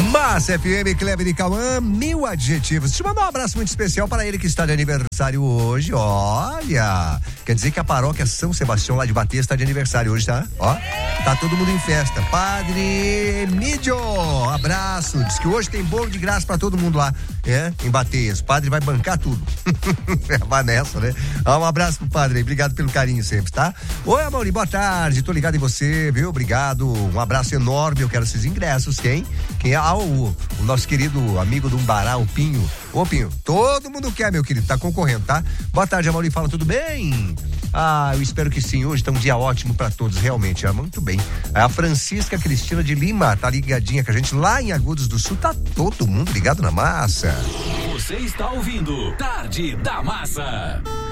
Massa FM, Kleber e Cauã, 1000 adjetivos. Deixa eu mandar um abraço muito especial para ele que está de aniversário hoje. Olha, quer dizer que a paróquia São Sebastião lá de Batista está de aniversário hoje, tá? Ó, tá todo mundo em festa. Padre Emílio, abraço. Diz que hoje tem bolo de graça para todo mundo lá, em Bateias. O padre vai bancar tudo. Vai nessa, né? Um abraço pro padre aí, obrigado pelo carinho sempre, tá? Oi, Amaury, boa tarde, tô ligado em você, viu? Obrigado, um abraço enorme, eu quero esses ingressos, quem é? O nosso querido amigo do Umbará, o Pinho. Ô, Pinho, todo mundo quer, meu querido, tá concorrendo, tá? Boa tarde, Amaury, fala, tudo bem? Eu espero que sim, hoje tá um dia ótimo pra todos, realmente, muito bem. A Francisca Cristina de Lima tá ligadinha com a gente lá em Agudos do Sul, tá todo mundo ligado na massa. Você está ouvindo Tarde da Massa.